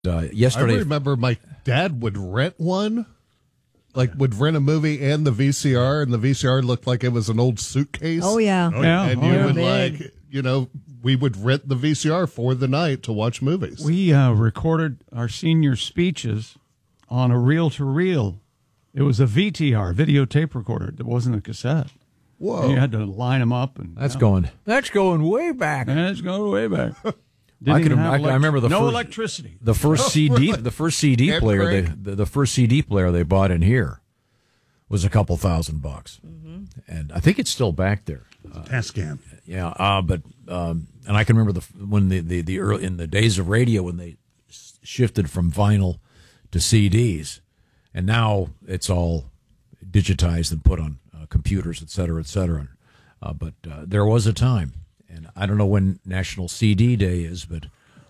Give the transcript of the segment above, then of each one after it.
yesterday, I remember my dad would rent one, would rent a movie and the VCR, and the VCR looked like it was an old suitcase. Oh, yeah. And you would big. we would rent the VCR for the night to watch movies. We recorded our senior speeches on a reel-to-reel. It was a VTR, videotape recorder. It wasn't a cassette. Whoa. And you had to line them up. And that's going way back. That's going way back. I remember the first, electricity. The first CD, the first CD player, the first CD player they bought in here was a couple $1,000, and I think it's still back there. Tascam. Yeah, but and I can remember when the early in the days of radio when they shifted from vinyl to CDs, and now it's all digitized and put on computers, et cetera, et cetera. But there was a time. And I don't know when National CD Day is, but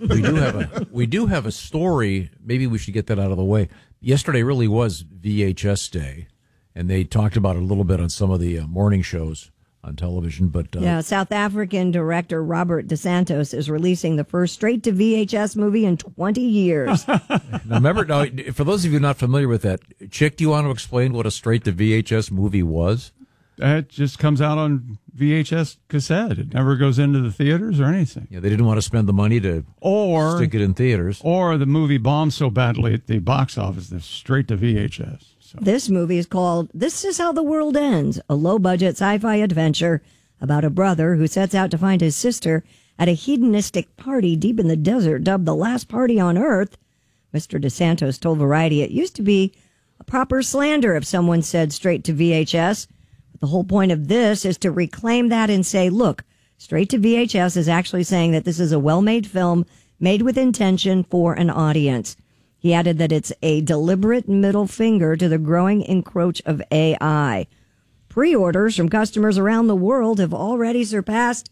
we do have a story. Maybe we should get that out of the way. Yesterday really was VHS Day, and they talked about it a little bit on some of the morning shows on television. But South African director Robert DeSantos is releasing the first straight-to-VHS movie in 20 years. Now, for those of you not familiar with that, Chick, do you want to explain what a straight-to-VHS movie was? It just comes out on VHS cassette. It never goes into the theaters or anything. Yeah, they didn't want to spend the money to stick it in theaters. Or the movie bombed so badly at the box office that straight to VHS. So. This movie is called This Is How the World Ends, a low-budget sci-fi adventure about a brother who sets out to find his sister at a hedonistic party deep in the desert dubbed the last party on Earth. Mr. DeSantos told Variety it used to be a proper slander if someone said straight to VHS. The whole point of this is to reclaim that and say, look, straight to VHS is actually saying that this is a well-made film made with intention for an audience. He added that it's a deliberate middle finger to the growing encroach of AI. Pre-orders from customers around the world have already surpassed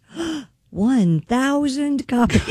1,000 copies.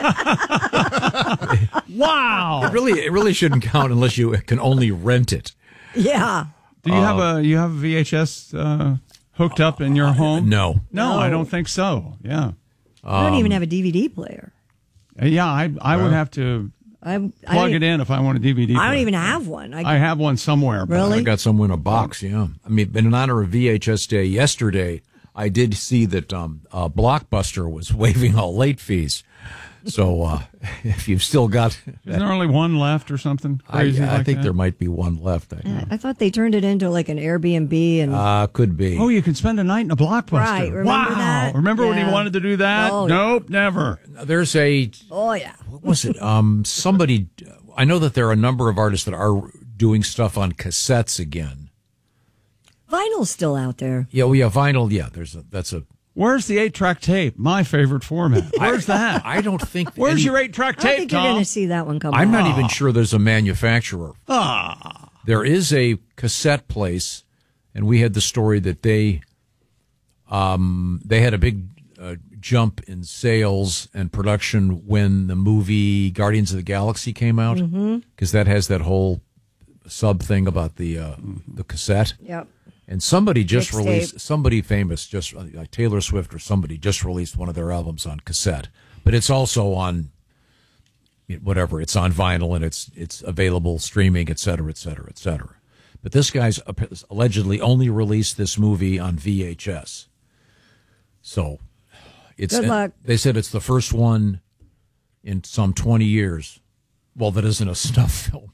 Wow! It really shouldn't count unless you can only rent it. Yeah. Do you have a VHS hooked up in your home? No, I don't think so. Yeah, I don't even have a DVD player. Yeah, I would have to plug it in if I want a DVD player. I don't even have one. I have one somewhere. Really? I got some in a box. Yeah, I mean, in honor of VHS Day yesterday, I did see that Blockbuster was waiving all late fees. So if you've still got... Isn't there only one left or something crazy I think that? there might be one left. I thought they turned it into like an Airbnb. And could be. Oh, you can spend a night in a Blockbuster. Right, remember that? Remember when he wanted to do that? Oh, nope, never. There's a... Oh, yeah. What was it? Somebody... I know that there are a number of artists that are doing stuff on cassettes again. Vinyl's still out there. Yeah, vinyl. Yeah, that's a... Where's the 8-track tape? My favorite format. Where's that? I don't think... Where's your 8-track tape, I think you're Tom? going to see that one come I'm out. not even sure there's a manufacturer. There is a cassette place, and we had the story that they had a big jump in sales and production when the movie Guardians of the Galaxy came out, because that has that whole sub thing about the cassette. Yep. And somebody just Mixtape. released, somebody famous, just like Taylor Swift or somebody, just released one of their albums on cassette. But it's also on, whatever, it's on vinyl and it's available streaming, et cetera, et cetera, et cetera. But this guy's allegedly only released this movie on VHS. So it's... Good luck. They said it's the first one in some 20 years. Well, that isn't a snuff film.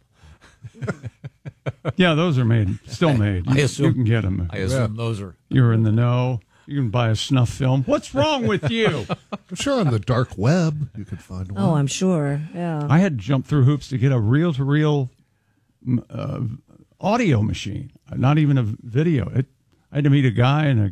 Yeah, those are still made. You can get them. I assume those are... You're in the know. You can buy a snuff film. What's wrong with you? I'm sure on the dark web you could find one. Oh, I'm sure. Yeah. I had to jump through hoops to get a reel-to-reel audio machine, not even a video. I had to meet a guy in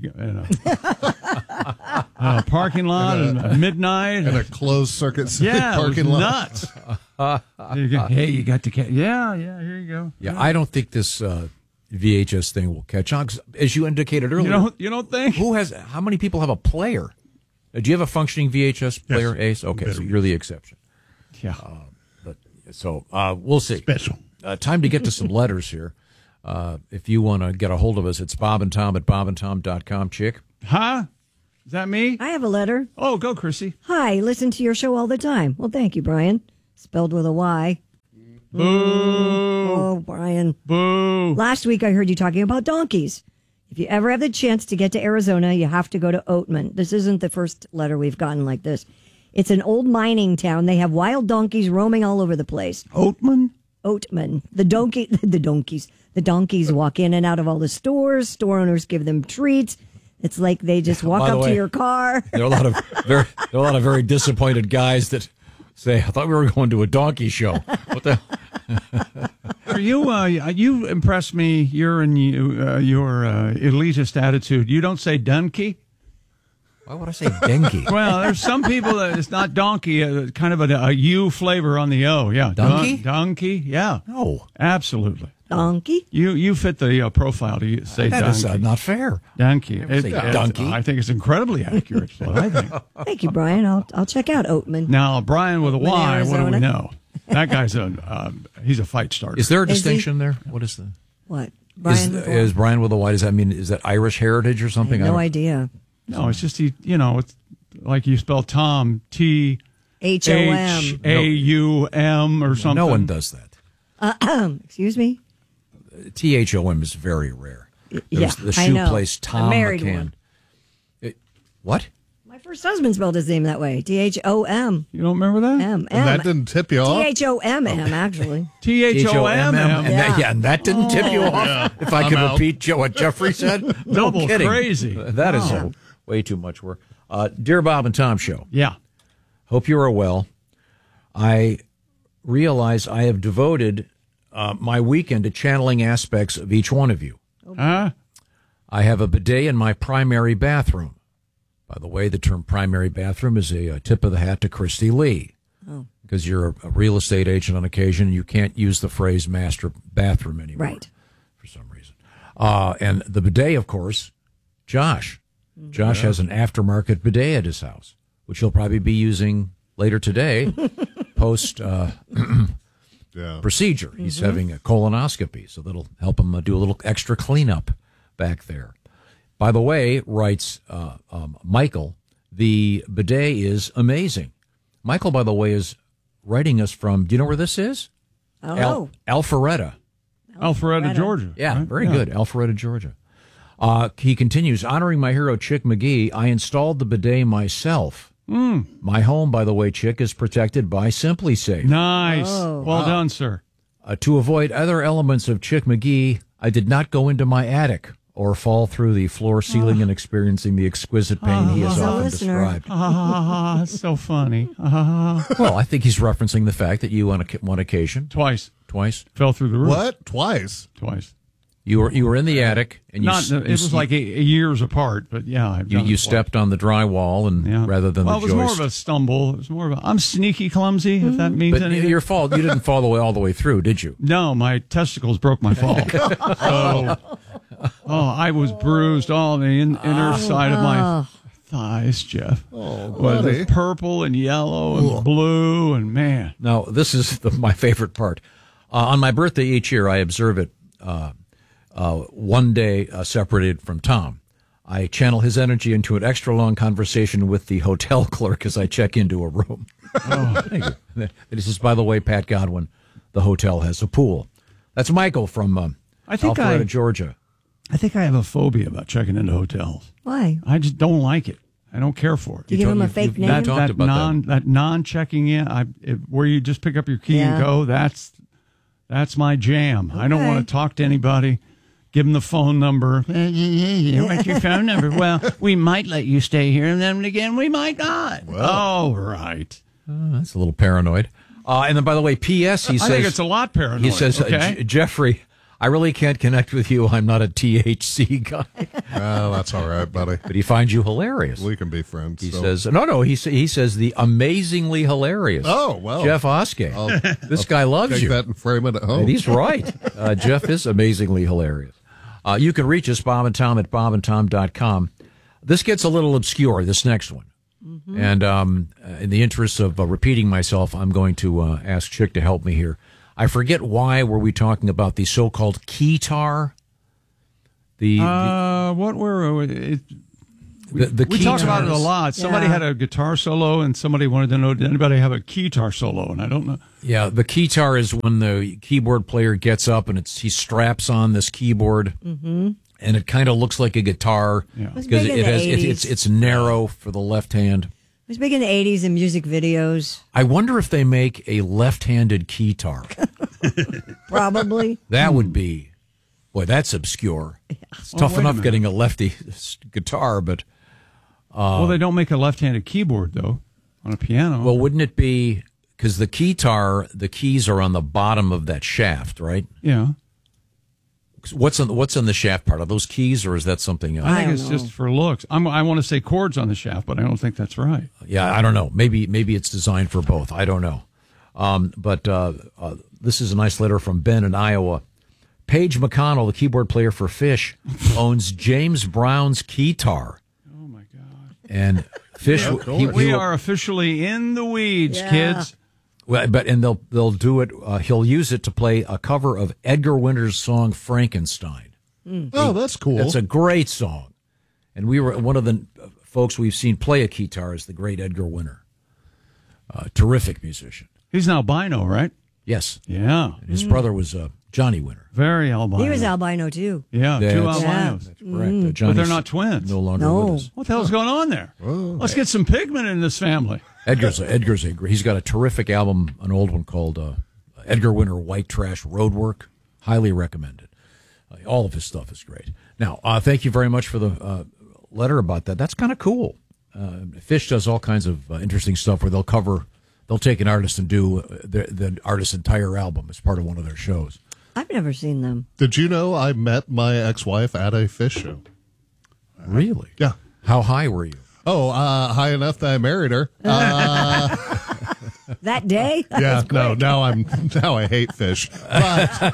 a parking lot at midnight. In a closed circuit parking lot. Nuts. Hey, you got to catch. Yeah, here you go. Yeah, I don't think this VHS thing will catch on. 'Cause as you indicated earlier, You don't think? How many people have a player? Do you have a functioning VHS player, Ace? Okay, so you're the exception. Yeah. We'll see. Special. Time to get to some letters here. If you want to get a hold of us, it's Bob and Tom at bobandtom.com, Chick. Huh? Is that me? I have a letter. Oh, go, Chrissy. Hi, listen to your show all the time. Well, thank you, Brian. Spelled with a Y. Boo. Oh, Brian. Boo. Last week I heard you talking about donkeys. If you ever have the chance to get to Arizona, you have to go to Oatman. This isn't the first letter we've gotten like this. It's an old mining town. They have wild donkeys roaming all over the place. Oatman? Oatman. The donkeys walk in and out of all the stores. Store owners give them treats. It's like they just walk By the up to way, your car. There are a lot of very disappointed guys that say, "I thought we were going to a donkey show." What the? Are you impressed me? Your elitist attitude. You don't say donkey. Why would I say dengue? Well, there's some people that it's not donkey, kind of a U flavor on the O. Yeah, Donkey? Donkey. Yeah. No, Absolutely. Donkey? You fit the profile to say that is donkey. not fair. Donkey. say donkey. I think it's incredibly accurate. Is what I think. Thank you, Brian. I'll check out Oatman. Now, Brian with a Y. What do we Arizona. know? That guy's he's a fight starter. Is there a Is he? distinction there? What is the? What? Brian? Is Brian with a Y? Does that mean is that Irish heritage or I something? have I no don't- idea. No, it's just it's like you spell Tom HOM. THAUM or something. No one does that. Excuse me? THOM is very rare. There's Yeah, the I shoe know. place A Tom married McCann. one. What? My first husband spelled his name that way. THOM. You don't remember that? M. And that didn't tip you off? THOMM, actually. THOMM. And that didn't tip you off. If I I'm could out. repeat what Jeffrey said, no Double kidding. crazy. That is way too much work. Dear Bob and Tom Show, Yeah. hope you are well. I realize I have devoted my weekend to channeling aspects of each one of you. Huh? I have a bidet in my primary bathroom. By the way, the term primary bathroom is a tip of the hat to Christy Lee. Because you're a real estate agent on occasion, you can't use the phrase master bathroom anymore. Right. For some reason. And the bidet, of course, Josh. Josh has an aftermarket bidet at his house, which he'll probably be using later today, post procedure. He's having a colonoscopy, so that'll help him do a little extra cleanup back there. By the way, writes Michael, the bidet is amazing. Michael, by the way, is writing us from, do you know where this is? Oh, Alpharetta. Alpharetta, Georgia. Yeah, right? very good. Alpharetta, Georgia. He continues, honoring my hero, Chick McGee, I installed the bidet myself. My home, by the way, Chick, is protected by Simply Safe. Nice. Well done, sir. To avoid other elements of Chick McGee, I did not go into my attic or fall through the floor ceiling and experiencing the exquisite pain he has He's a often listener. described. That's so funny. Well, I think he's referencing the fact that you, on one occasion, Twice. fell through the roof. What? Twice? Twice. You were in the attic and It was like a years apart, but yeah. I've done you it stepped on the drywall and twice. Yeah. rather than well, the it was joist. more of a stumble. It was more of a. I'm sneaky clumsy, if that means But anything. your fault. You didn't fall all the way through, did you? No, my testicles broke my fall. So, I was bruised all on the inner side of my thighs, Jeff. Was buddy. purple and yellow and blue and man. Now, this is my favorite part. On my birthday each year, I observe it one day separated from Tom. I channel his energy into an extra long conversation with the hotel clerk as I check into a room. Thank you. This is, by the way, Pat Godwin. The hotel has a pool. That's Michael from Alpharetta, Georgia. I think I have a phobia about checking into hotels. Why? I just don't like it. I don't care for it. You give him a fake name? That- talked about that non-checking in, where you just pick up your key and Yeah. go. That's my jam. I don't Okay. want to talk to anybody. Give them the phone number. What's your phone number? Well, we might let you stay here, and then again, we might not. Oh, right. That's a little paranoid. And then, by the way, P.S. He I says think it's a lot paranoid. He says, okay? Jeffrey, I really can't connect with you. I'm not a THC guy, Oh, that's all right, buddy. but he finds you hilarious. We can be friends. He so. says, no. He says the amazingly hilarious. Oh, well. Jeff Oskey. This guy loves Take you. that and frame it at home. And he's right. Jeff is amazingly hilarious. You can reach us, Bob and Tom, at bobandtom.com. This gets a little obscure, this next one. And in the interest of repeating myself, I'm going to ask Chick to help me here. I forget why were we talking about the so-called keytar? What were The We talk about it a keytars- lot. Somebody had a guitar solo, and somebody wanted to know, did anybody have a keytar solo? And I don't know. Yeah, the keytar is when the keyboard player gets up and he straps on this keyboard, and it kind of looks like a guitar was because big in it the has 80s. it's narrow for the left hand. It was big in the 80s in music videos. I wonder if they make a left-handed keytar. Probably. That would be, boy, that's obscure. It's tough wait a enough minute. getting a lefty guitar, but Well, they don't make a left-handed keyboard, though, on a piano. well, wouldn't it be because the keytar, the keys are on the bottom of that shaft, right? yeah. What's on the shaft part? Are those keys, or is that something else? I think don't it's know. just for looks. I want to say chords on the shaft, but I don't think that's right. Yeah, I don't know. Maybe it's designed for both. I don't know. But this is a nice letter from Ben in Iowa. Paige McConnell, the keyboard player for Fish, owns James Brown's keytar. Oh, my God. And Fish, We are officially in the weeds, Yeah. kids. well, and they'll do it. He'll use it to play a cover of Edgar Winter's song Frankenstein. Oh, that's cool. That's a great song. And we were one of the folks we've seen play a keytar is the great Edgar Winter. Terrific musician. He's an albino, right? Yes. Yeah. His brother was Johnny Winter. Very albino. He was albino, too. Yeah, two That's- albinos. That's correct. But Johnny's they're not twins. No longer No. with us. What the hell's going on there? Let's get some pigment in this family. Edgar's he's got a terrific album, an old one called Edgar Winter White Trash Roadwork. Highly recommended. All of his stuff is great. Now, thank you very much for the letter about that. That's kind of cool. Fish does all kinds of interesting stuff where they'll take an artist and do the artist's entire album as part of one of their shows. I've never seen them. Did you know I met my ex-wife at a Fish show? Really? Yeah. How high were you? Oh, high enough that I married her. That day? Yeah, no, now I hate fish, but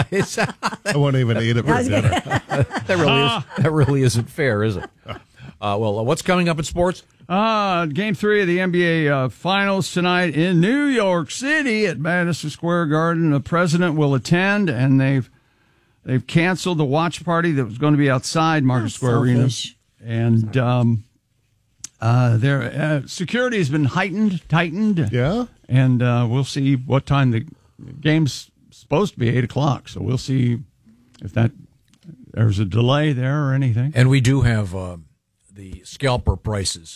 I won't even eat it for dinner. That really isn't fair, is it? Well, what's coming up in sports? Game 3 of the NBA Finals tonight in New York City at Madison Square Garden. The president will attend, and they've canceled the watch party that was going to be outside Market Square Arena. Selfish. And their security has been tightened. Yeah. And we'll see what time the game's supposed to be, 8 o'clock. So we'll see if there's a delay there or anything. And we do have the scalper prices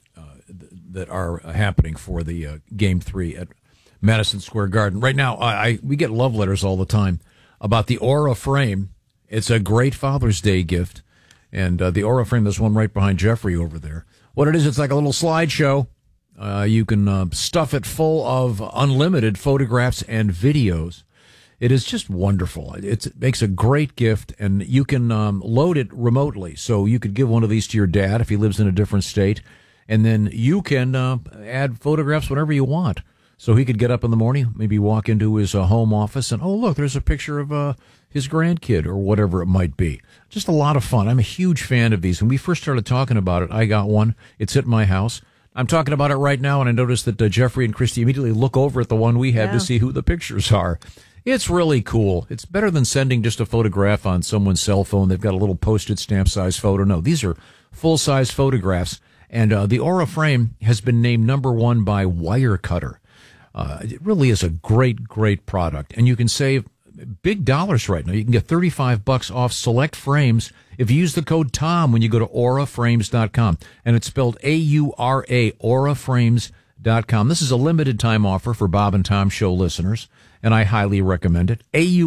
that are happening for the Game 3 at Madison Square Garden. Right now, we get love letters all the time about the Aura frame. It's a great Father's Day gift. And the Aura frame, there's one right behind Jeffrey over there. What it is, it's like a little slideshow. You can stuff it full of unlimited photographs and videos. It is just wonderful. It makes a great gift, and you can load it remotely. So you could give one of these to your dad if he lives in a different state, and then you can add photographs whenever you want. So he could get up in the morning, maybe walk into his home office, and, oh, look, there's a picture of his grandkid or whatever it might be. Just a lot of fun. I'm a huge fan of these. When we first started talking about it, I got one. It's at my house. I'm talking about it right now, and I noticed that Jeffrey and Christy immediately look over at the one we have to see who the pictures are. It's really cool. It's better than sending just a photograph on someone's cell phone. They've got a little postage stamp size photo. No, these are full-size photographs. And the Aura frame has been named #1 by Wirecutter. It really is a great, great product. And you can save big dollars right now. You can get $35 off select frames if you use the code TOM when you go to auraframes.com. And it's spelled AURA, auraframes.com. This is a limited time offer for Bob and Tom Show listeners, and I highly recommend it.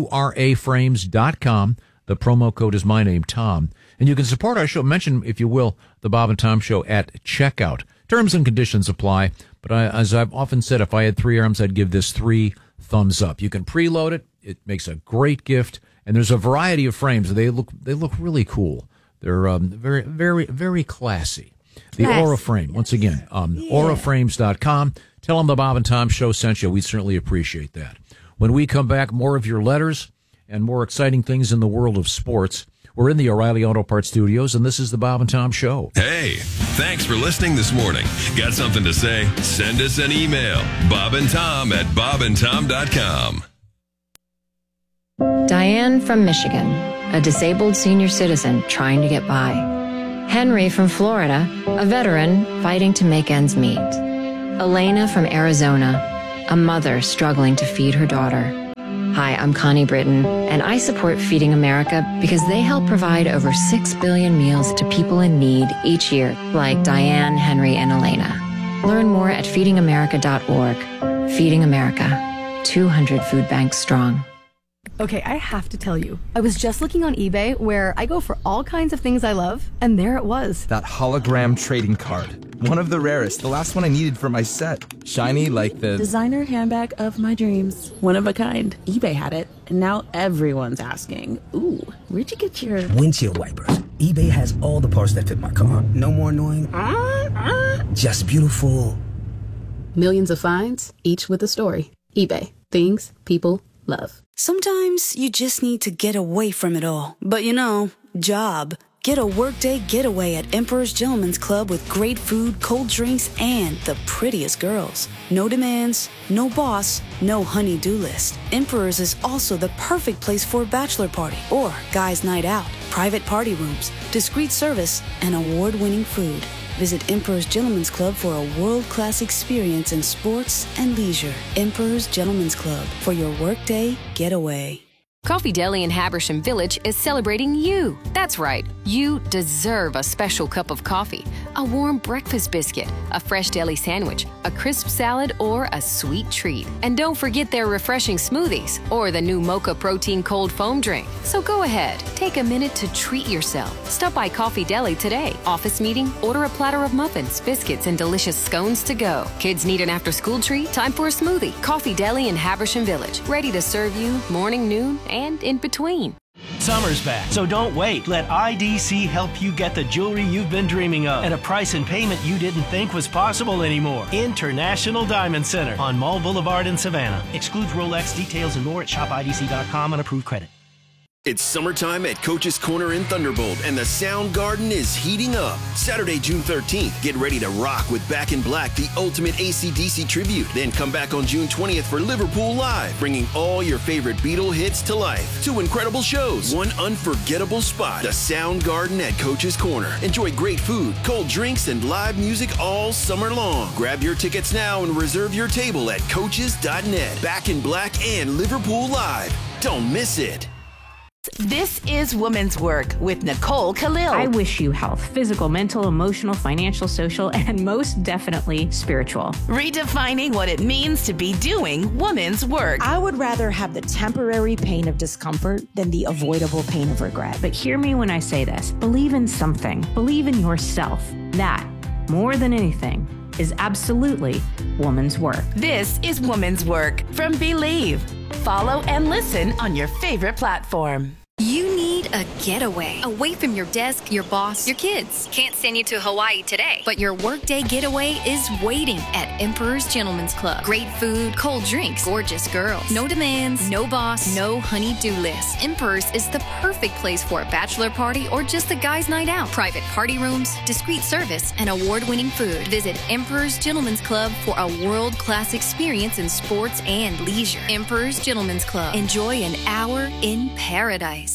auraframes.com. The promo code is my name, Tom. And you can support our show. Mention, if you will, the Bob and Tom Show at checkout. Terms and conditions apply. But as I've often said, if I had 3 arms, I'd give this 3 thumbs up. You can preload it. It makes a great gift. And there's a variety of frames. They look really cool. They're very, very, very classy. The Aura frame, once again, auraframes.com. Tell them the Bob and Tom Show sent you. We certainly appreciate that. When we come back, more of your letters and more exciting things in the world of sports. We're in the O'Reilly Auto Parts studios, and this is the Bob and Tom Show. Hey, thanks for listening this morning. Got something to say? Send us an email. bobandtom@bobandtom.com. Diane from Michigan, a disabled senior citizen trying to get by. Henry from Florida, a veteran fighting to make ends meet. Elena from Arizona, a mother struggling to feed her daughter. Hi, I'm Connie Britton, and I support Feeding America because they help provide over 6 billion meals to people in need each year, like Diane, Henry, and Elena. Learn more at feedingamerica.org. Feeding America, 200 food banks strong. Okay, I have to tell you, I was just looking on eBay where I go for all kinds of things I love, and there it was. That hologram trading card. One of the rarest, the last one I needed for my set. Shiny like the designer handbag of my dreams. One of a kind. eBay had it, and now everyone's asking, ooh, where'd you get your windshield wipers? eBay has all the parts that fit my car. No more annoying, just beautiful. Millions of finds, each with a story. eBay. Things people love. Sometimes you just need to get away from it all. But job. Get a workday getaway at Emperor's Gentleman's Club with great food, cold drinks, and the prettiest girls. No demands, no boss, no honey-do list. Emperor's is also the perfect place for a bachelor party or guys' night out. Private party rooms, discreet service, and award-winning food. Visit Emperor's Gentleman's Club for a world-class experience in sports and leisure. Emperor's Gentleman's Club for your workday getaway. Coffee Deli in Habersham Village is celebrating you. That's right. You deserve a special cup of coffee, a warm breakfast biscuit, a fresh deli sandwich, a crisp salad, or a sweet treat. And don't forget their refreshing smoothies or the new Mocha Protein Cold Foam drink. So go ahead, take a minute to treat yourself. Stop by Coffee Deli today. Office meeting? Order a platter of muffins, biscuits, and delicious scones to go. Kids need an after-school treat? Time for a smoothie. Coffee Deli in Habersham Village. Ready to serve you morning, noon, and in between. Summer's back, so don't wait. Let IDC help you get the jewelry you've been dreaming of at a price and payment you didn't think was possible anymore. International Diamond Center on Mall Boulevard in Savannah. Excludes Rolex. Details and more at shopidc.com on approved credit. It's summertime at Coach's Corner in Thunderbolt, and the Sound Garden is heating up. Saturday, June 13th, get ready to rock with Back in Black, the ultimate AC/DC tribute. Then come back on June 20th for Liverpool Live, bringing all your favorite Beatle hits to life. 2 incredible shows, 1 unforgettable spot. The Sound Garden at Coach's Corner. Enjoy great food, cold drinks, and live music all summer long. Grab your tickets now and reserve your table at coaches.net. Back in Black and Liverpool Live. Don't miss it. This is Women's Work with Nicole Khalil. I wish you health, physical, mental, emotional, financial, social, and most definitely spiritual. Redefining what it means to be doing women's work. I would rather have the temporary pain of discomfort than the avoidable pain of regret. But hear me when I say this. Believe in something. Believe in yourself. That, more than anything, is absolutely woman's work. This is Women's Work from Believe. Follow and listen on your favorite platform. You need a getaway away from your desk, your boss, your kids. Can't send you to Hawaii today, but your workday getaway is waiting at Emperor's Gentleman's Club. Great food, cold drinks, gorgeous girls. No demands, no boss, no honey-do list. Emperor's is the perfect place for a bachelor party or just a guy's night out. Private party rooms, discreet service, and award-winning food. Visit Emperor's Gentleman's Club for a world-class experience in sports and leisure. Emperor's Gentleman's Club. Enjoy an hour in paradise.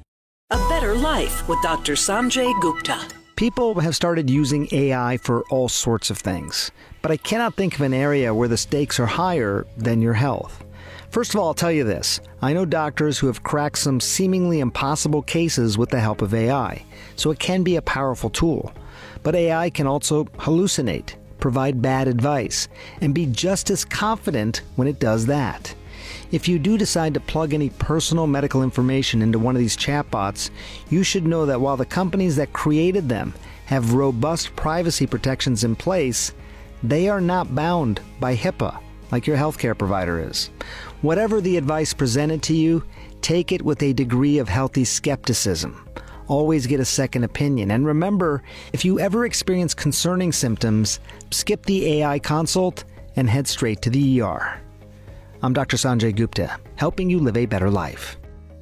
A Better Life with Dr. Sanjay Gupta. People have started using AI for all sorts of things, but I cannot think of an area where the stakes are higher than your health. First of all, I'll tell you this. I know doctors who have cracked some seemingly impossible cases with the help of AI, so it can be a powerful tool. But AI can also hallucinate, provide bad advice, and be just as confident when it does that. If you do decide to plug any personal medical information into one of these chatbots, you should know that while the companies that created them have robust privacy protections in place, they are not bound by HIPAA like your healthcare provider is. Whatever the advice presented to you, take it with a degree of healthy skepticism. Always get a second opinion. And remember, if you ever experience concerning symptoms, skip the AI consult and head straight to the ER. I'm Dr. Sanjay Gupta, helping you live a better life.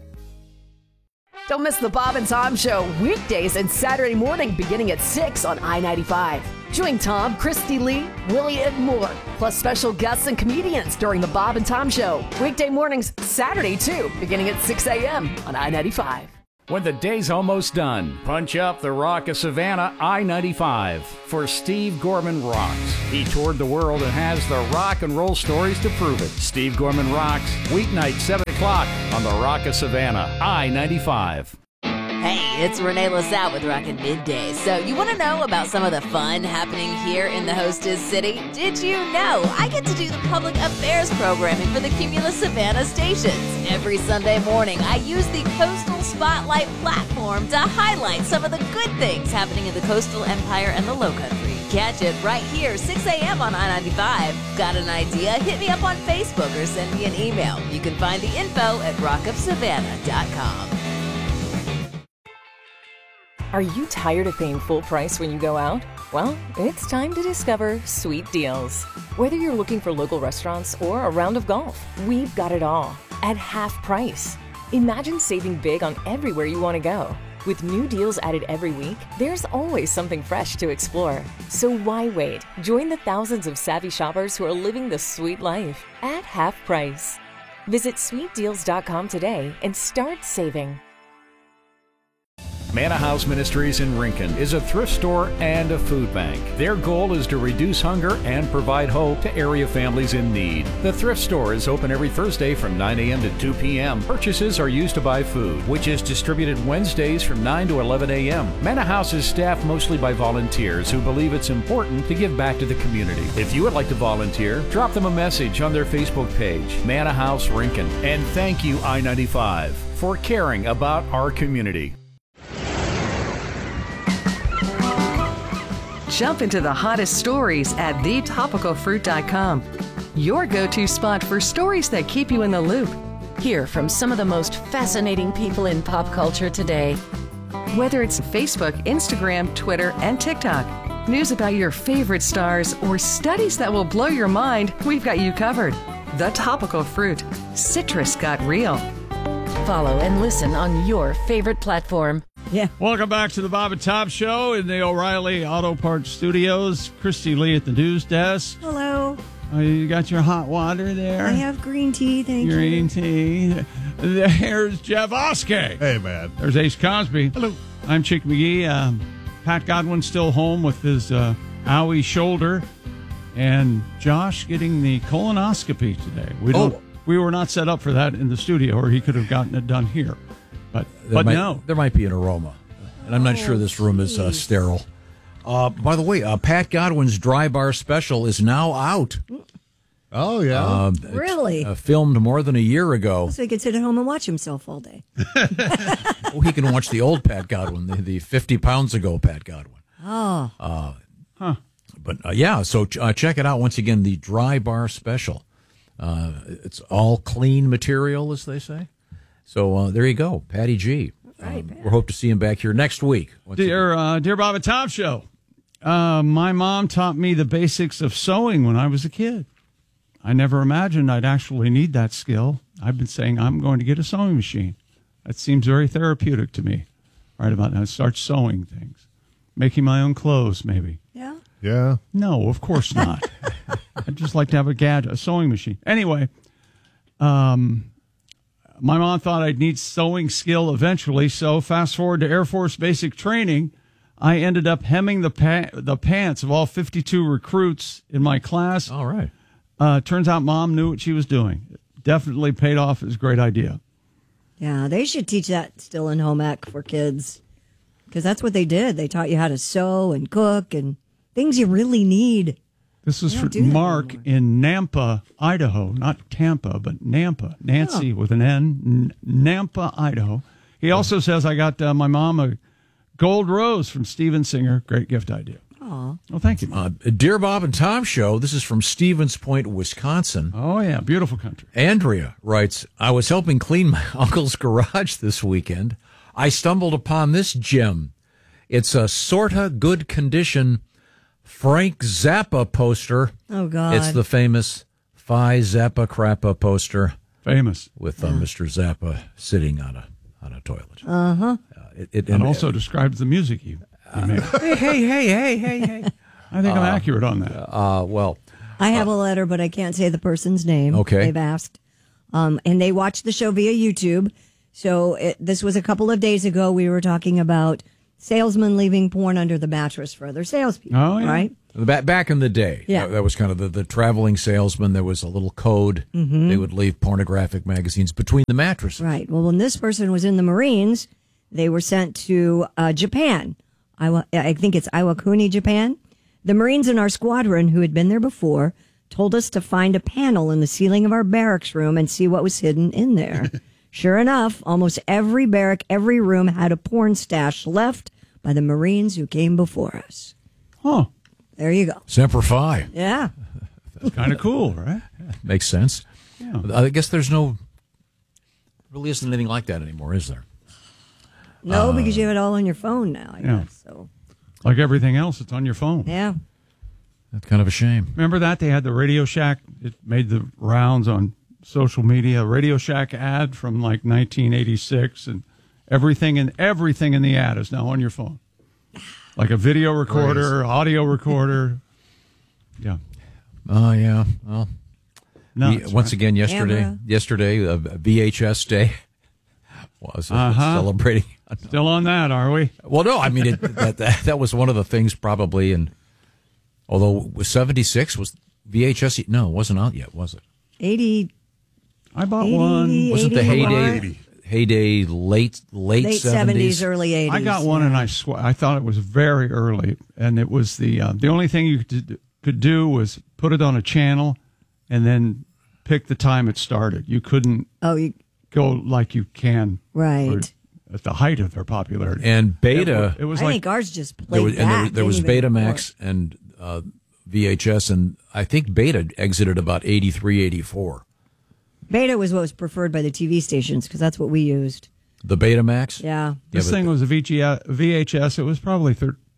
Don't miss the Bob and Tom Show weekdays and Saturday morning beginning at 6 on I-95. Join Tom, Christy Lee, Willie, and more, plus special guests and comedians during the Bob and Tom Show. Weekday mornings, Saturday too, beginning at 6 a.m. on I-95. When the day's almost done, punch up the Rock of Savannah I-95 for Steve Gorman Rocks. He toured the world and has the rock and roll stories to prove it. Steve Gorman Rocks, weeknight 7 o'clock on the Rock of Savannah I-95. Hey, it's Renee LaSalle with Rockin' Midday. So you want to know about some of the fun happening here in the hostess city? Did you know I get to do the public affairs programming for the Cumulus Savannah stations? Every Sunday morning, I use the Coastal Spotlight platform to highlight some of the good things happening in the coastal empire and the Lowcountry. Catch it right here, 6 a.m. on I-95. Got an idea? Hit me up on Facebook or send me an email. You can find the info at rockofsavannah.com. Are you tired of paying full price when you go out? Well, it's time to discover Sweet Deals. Whether you're looking for local restaurants or a round of golf, we've got it all at half price. Imagine saving big on everywhere you want to go. With new deals added every week, there's always something fresh to explore. So why wait? Join the thousands of savvy shoppers who are living the sweet life at half price. Visit sweetdeals.com today and start saving. Manna House Ministries in Rincon is a thrift store and a food bank. Their goal is to reduce hunger and provide hope to area families in need. The thrift store is open every Thursday from 9 a.m. to 2 p.m. Purchases are used to buy food, which is distributed Wednesdays from 9 to 11 a.m. Manna House is staffed mostly by volunteers who believe it's important to give back to the community. If you would like to volunteer, drop them a message on their Facebook page, Manna House Rincon. And thank you, I-95, for caring about our community. Jump into the hottest stories at thetopicalfruit.com. Your go-to spot for stories that keep you in the loop. Hear from some of the most fascinating people in pop culture today. Whether it's Facebook, Instagram, Twitter, and TikTok, news about your favorite stars, or studies that will blow your mind, we've got you covered. The Topical Fruit. Citrus got real. Follow and listen on your favorite platform. Yeah. Welcome back to the Bob and Tom Show in the O'Reilly Auto Parts Studios. Christy Lee at the news desk. Hello. You got your hot water there? I have green tea, thank you. Green tea. There's Jeff Oskey. Hey, man. There's Ace Cosby. Hello. I'm Chick McGee. Pat Godwin's still home with his owie shoulder. And Josh getting the colonoscopy today. We were not set up for that in the studio, or he could have gotten it done here. But no. There might be an aroma. And I'm not sure this room is sterile. By the way, Pat Godwin's Dry Bar Special is now out. Oh, yeah. Really? Filmed more than a year ago. So he can sit at home and watch himself all day. Oh, he can watch the old Pat Godwin, the 50 pounds ago Pat Godwin. Oh. But yeah, so check it out. Once again, the Dry Bar Special. It's all clean material, as they say. So there you go, Patty G. Right, we hope to see him back here next week. Dear Bob and Tom Show, my mom taught me the basics of sewing when I was a kid. I never imagined I'd actually need that skill. I've been saying I'm going to get a sewing machine. That seems very therapeutic to me. Right about now, start sewing things, making my own clothes, maybe. Yeah. Yeah. No, of course not. I'd just like to have a sewing machine. Anyway, my mom thought I'd need sewing skill eventually, so fast forward to Air Force basic training, I ended up hemming the pants of all 52 recruits in my class. All right. Turns out Mom knew what she was doing. Definitely paid off. It was a great idea. Yeah, they should teach that still in home ec for kids, because that's what they did. They taught you how to sew and cook and things you really need. This is for Mark in Nampa, Idaho. Not Tampa, but Nampa. Nancy with an N. Nampa, Idaho. He also says, I got my mom a gold rose from Steven Singer. Great gift idea. Aw. Well, thank you. Dear Bob and Tom Show, this is from Stevens Point, Wisconsin. Oh, yeah. Beautiful country. Andrea writes, I was helping clean my uncle's garage this weekend. I stumbled upon this gem. It's a sorta good condition Frank Zappa poster. Oh, God. It's the famous Phi Zappa Crappa poster. Famous. With Mr. Zappa sitting on a toilet. Uh-huh. It also describes the music you made. Hey. I think I'm accurate on that. Well, I have a letter, but I can't say the person's name. Okay. They've asked. And they watch the show via YouTube. So this was a couple of days ago. We were talking about salesmen leaving porn under the mattress for other salespeople. Oh, yeah. Right? Back in the day, Yeah. that was kind of the traveling salesman. There was a little code. Mhm. They would leave pornographic magazines between the mattresses. Right. Well, when this person was in the Marines, they were sent to Japan. I think it's Iwakuni, Japan. The Marines in our squadron, who had been there before, told us to find a panel in the ceiling of our barracks room and see what was hidden in there. Sure enough, almost every barrack, every room had a porn stash left by the Marines who came before us. Huh. There you go. Semper Fi. Yeah. That's kind of cool, right? Makes sense. Yeah. I guess really isn't anything like that anymore, is there? No, because you have it all on your phone now, I Yeah. guess. So, Like everything else, it's on your phone. yeah. That's kind of a shame. Remember that? They had the Radio Shack. It made the rounds on social media. Radio Shack ad from like 1986, and everything in the ad is now on your phone. Like a video recorder, audio recorder. Yeah. Oh, yeah. Well, Nuts, once right? again, Camera. yesterday, VHS Day was celebrating. Still on that, are we? Well, no, I mean, that was one of the things probably, and although it was 76, was VHS, no, it wasn't out yet, was it? 80. I bought 80, one. Wasn't the 81. heyday late 70s, early 80s. I got one, and I thought it was very early, and it was the only thing you could do was put it on a channel, and then pick the time it started. You couldn't go like you can Right. at the height of their popularity. And Beta, it was I like think ours just played back. there was Didn't even Betamax and VHS, and I think Beta exited about 83, 84. Beta was what was preferred by the TV stations because that's what we used. The Betamax? Yeah. This thing was a VHS. It was probably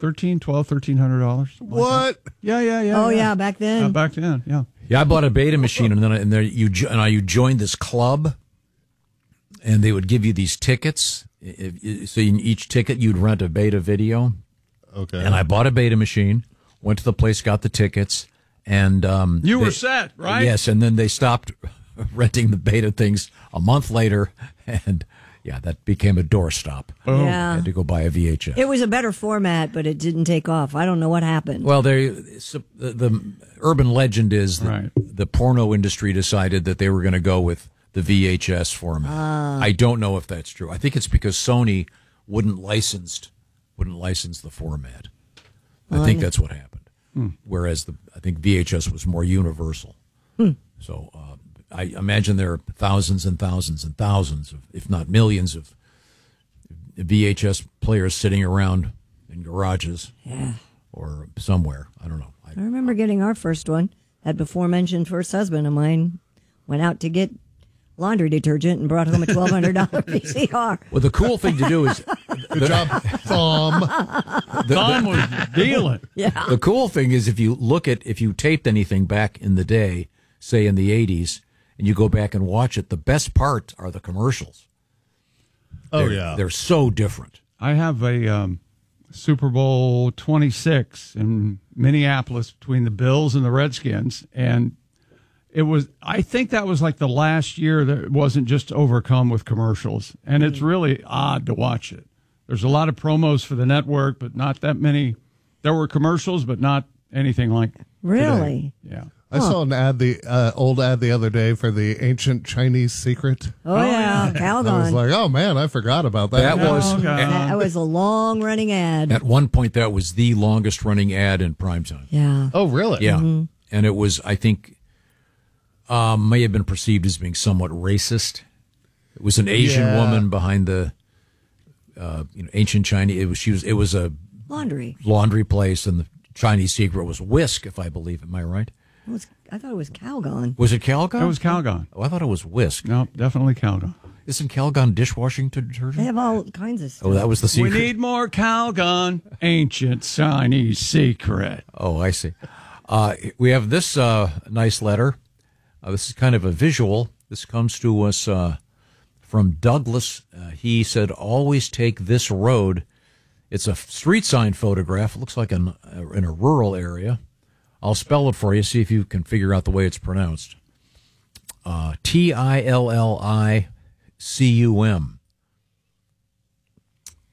$1,300. What? Yeah. Oh, yeah, back then. Back then, yeah. Yeah, I bought a Beta machine, and then you joined this club, and they would give you these tickets. So in each ticket, you'd rent a Beta video. Okay. And I bought a Beta machine, went to the place, got the tickets, and You were set, right? Yes, and then they stopped renting the Beta things a month later, and yeah, that became a doorstop. Yeah. I had to go buy a VHS. It was a better format, but it didn't take off. I don't know what happened. Well, the urban legend is that the porno industry decided that they were going to go with the VHS format. I don't know if that's true. I think it's because Sony wouldn't license the format. I think that's what happened. Whereas I think VHS was more universal. So I imagine there are thousands and thousands and thousands of, if not millions, of VHS players sitting around in garages or somewhere. I don't know. I remember getting our first one. That before mentioned first husband of mine went out to get laundry detergent and brought home a $1,200 VCR. Well, the cool thing to do is... Good job, Thom. Thom was dealing. Yeah. The cool thing is if you taped anything back in the day, say in the 80s, and you go back and watch it, the best part are the commercials. They're so different. I have a Super Bowl 26 in Minneapolis between the Bills and the Redskins, and I think that was like the last year that it wasn't just overcome with commercials, and it's really odd to watch it. There's a lot of promos for the network, but not that many. There were commercials, but not anything like Really? today. Yeah. I saw an ad, old ad the other day for the ancient Chinese secret. Oh, yeah, Calgon. I was like, oh man, I forgot about that. That was a long running ad. At one point, that was the longest running ad in primetime. Yeah. Oh, really? Yeah. Mm-hmm. And it was, I think, may have been perceived as being somewhat racist. It was an Asian woman behind the ancient Chinese. It was a laundry place, and the Chinese secret was Whisk, if I believe. Am I right? I thought it was Calgon. Was it Calgon? It was Calgon. Oh, I thought it was Whisk. No, definitely Calgon. Isn't Calgon dishwashing detergent? They have all kinds of stuff. Oh, that was the secret. We need more Calgon. Ancient Chinese secret. Oh, I see. We have this nice letter. This is kind of a visual. This comes to us from Douglas. He said, always take this road. It's a street sign photograph. It looks like in a rural area. I'll spell it for you, see if you can figure out the way it's pronounced. Tillicum.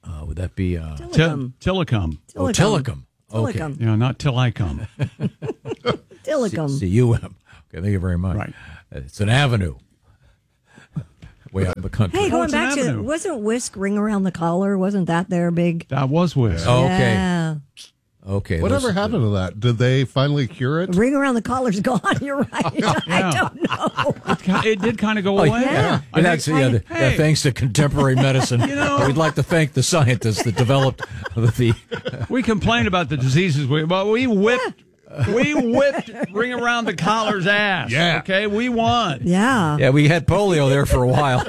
Would that be Tillicum? Oh, Tillicum. Okay. Tillicum. Yeah, not till I come. Tillicum. C-U-M. Okay, thank you very much. Right. It's an avenue. Way out in the country. Hey, going it's an back to avenue. wasn't Whisk Ring Around the Collar? Wasn't that their big? That was Whisk. Oh, okay. Yeah. Okay. Whatever happened to that? Did they finally cure it? Ring Around the Collar's gone. You're right. I don't know. It did kind of go away. yeah. And that's thanks to contemporary medicine. We'd like to thank the scientists that developed the. We complained about the diseases, but we whipped Ring Around the Collar's ass. Yeah. Okay, we won. Yeah. Yeah, we had polio there for a while.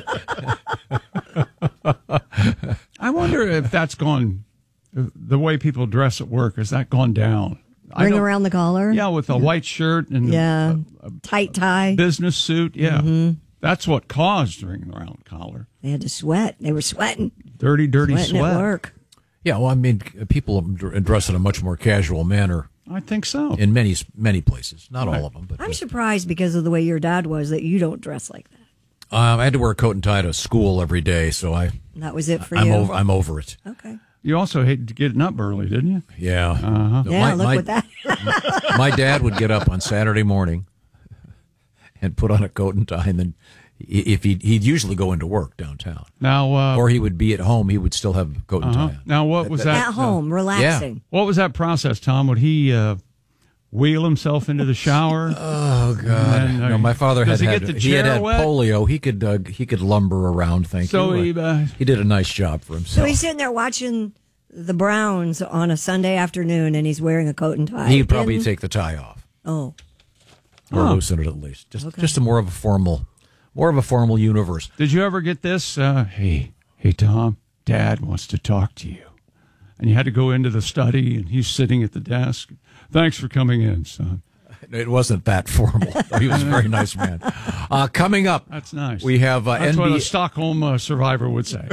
I wonder if that's gone. The way people dress at work, has that gone down? Ring Around the Collar? Yeah, with a white shirt and a tight tie. Business suit. Yeah. Mm-hmm. That's what caused Ring Around the Collar. They had to sweat. They were sweating. Dirty Sweating sweat. at work. Yeah, well, I mean, people dress in a much more casual manner. I think so. In many places. Not all of them. But I'm surprised because of the way your dad was that you don't dress like that. I had to wear a coat and tie to school every day, so That was it for you? I'm over it. Okay. You also hated getting up early, didn't you? Yeah. Uh-huh. Yeah, look what that. My dad would get up on Saturday morning and put on a coat and tie, and then if he'd usually go into work downtown. Now, or he would be at home, he would still have a coat and tie on. Now, what was that? At home, relaxing. Yeah. What was that process, Tom? Would he wheel himself into the shower? Oh God! No, my father does had he had get the he had chair had wet? polio. He could lumber around. Thank So you. He did a nice job for So himself. he's sitting there watching the Browns on a Sunday afternoon, and he's wearing a coat and tie. He'd probably take the tie off. Oh. Or loosen it at least. Just a more of a formal universe. Did you ever get this? Hey, Tom, Dad wants to talk to you. And you had to go into the study, and he's sitting at the desk. Thanks for coming in, son. It wasn't that formal. He was a very nice man. Coming up, that's nice. We have that's what a Stockholm survivor would say.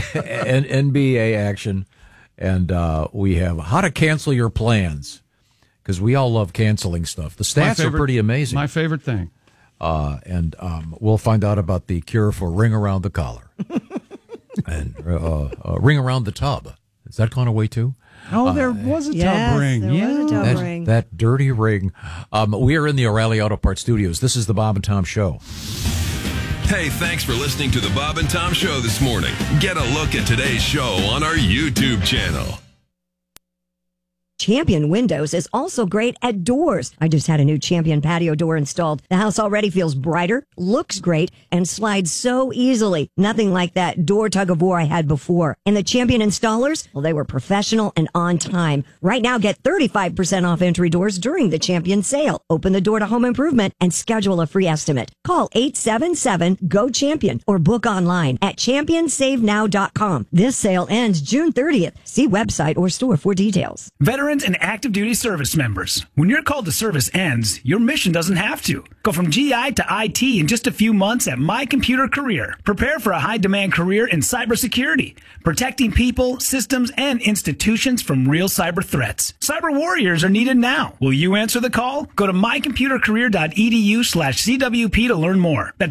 NBA action, and we have how to cancel your plans, because we all love canceling stuff. The stats are pretty amazing. My favorite thing. And we'll find out about the cure for ring around the collar and ring around the tub. Has that gone away too? Oh, there was a tub ring. There was a tub ring. That dirty ring. We are in the O'Reilly Auto Parts Studios. This is the Bob and Tom Show. Hey, thanks for listening to the Bob and Tom Show this morning. Get a look at today's show on our YouTube channel. Champion Windows is also great at doors. I just had a new Champion patio door installed. The house already feels brighter, looks great, and slides so easily. Nothing like that door tug of war I had before. And the Champion installers, well, they were professional and on time. Right now, get 35% off entry doors during the Champion sale. Open the door to home improvement and schedule a free estimate. Call 877-GO-CHAMPION or book online at championsavenow.com. This sale ends June 30th. See website or store for details. Veterans and active duty service members. When your call to service ends, your mission doesn't have to. Go from GI to IT in just a few months at My Computer Career. Prepare for a high-demand career in cybersecurity, protecting people, systems, and institutions from real cyber threats. Cyber warriors are needed now. Will you answer the call? Go to mycomputercareer.edu/CWP to learn more. That's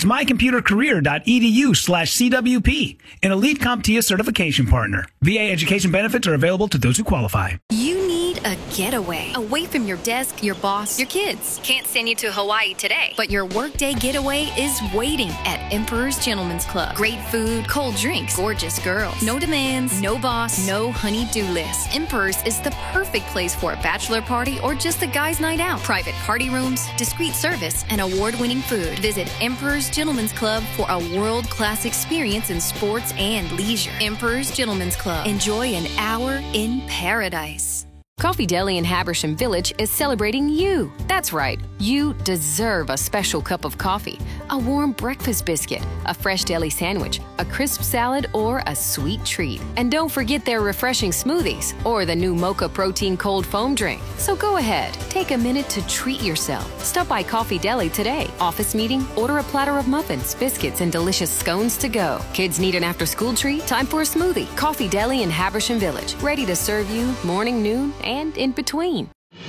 mycomputercareer.edu/CWP, an elite CompTIA certification partner. VA education benefits are available to those who qualify. You need a getaway away from your desk, your boss, your kids. Can't send you to Hawaii today, but your workday getaway is waiting at Emperor's Gentleman's Club. Great food, cold drinks, gorgeous girls. No demands, no boss, no honey-do list. Emperor's is the perfect place for a bachelor party or just a guy's night out. Private party rooms, discreet service, and award-winning food. Visit Emperor's Gentleman's Club for a world-class experience in sports and leisure. Emperor's Gentleman's Club. Enjoy an hour in paradise. Coffee Deli in Habersham Village is celebrating you. That's right, you deserve a special cup of coffee, a warm breakfast biscuit, a fresh deli sandwich, a crisp salad, or a sweet treat. And don't forget their refreshing smoothies or the new Mocha Protein Cold Foam drink. So go ahead, take a minute to treat yourself. Stop by Coffee Deli today. Office meeting? Order a platter of muffins, biscuits, and delicious scones to go. Kids need an after-school treat? Time for a smoothie. Coffee Deli in Habersham Village, ready to serve you morning, noon, and in between.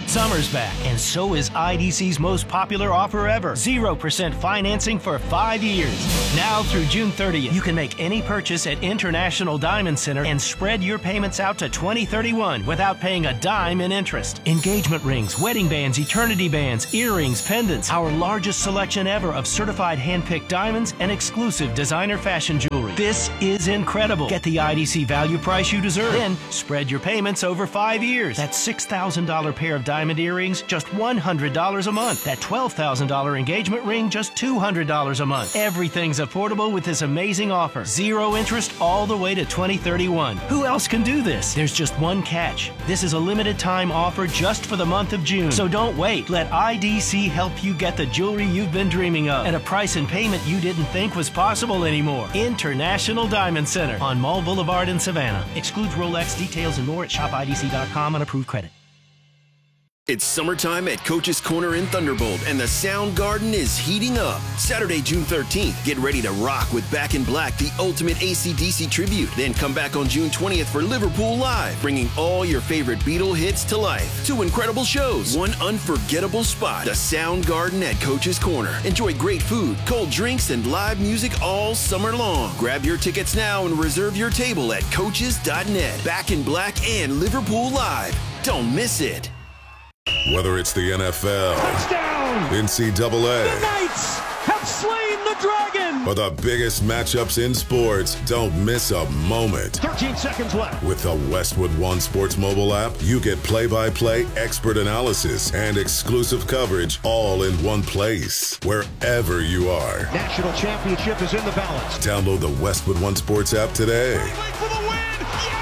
Summer's back, and so is IDC's most popular offer ever. 0% financing for 5 years. Now through June 30th, you can make any purchase at International Diamond Center and spread your payments out to 2031 without paying a dime in interest. Engagement rings, wedding bands, eternity bands, earrings, pendants, our largest selection ever of certified hand-picked diamonds and exclusive designer fashion jewelry. This is incredible. Get the IDC value price you deserve. Then spread your payments over 5 years. That $6,000 pair of diamond earrings, just $100 a month. That $12,000 engagement ring, just $200 a month. Everything's affordable with this amazing offer. 0 interest all the way to 2031. Who else can do this? There's just one catch. This is a limited time offer just for the month of June. So don't wait. Let IDC help you get the jewelry you've been dreaming of at a price and payment you didn't think was possible anymore. International Diamond Center on Mall Boulevard in Savannah. Excludes Rolex. Details and more at shopidc.com on approved credit. It's summertime at Coach's Corner in Thunderbolt, and the Sound Garden is heating up. Saturday, June 13th, get ready to rock with Back in Black, the ultimate AC/DC tribute. Then come back on June 20th for Liverpool Live, bringing all your favorite Beatle hits to life. 2 incredible shows, 1 unforgettable spot. The Sound Garden at Coach's Corner. Enjoy great food, cold drinks, and live music all summer long. Grab your tickets now and reserve your table at coaches.net. Back in Black and Liverpool Live. Don't miss it. Whether it's the NFL, touchdown, NCAA, the Knights have slain the dragon, or the biggest matchups in sports, don't miss a moment. 13 seconds left. With the Westwood One Sports mobile app, you get play-by-play expert analysis and exclusive coverage all in one place, wherever you are. National championship is in the balance. Download the Westwood One Sports app today. For the win.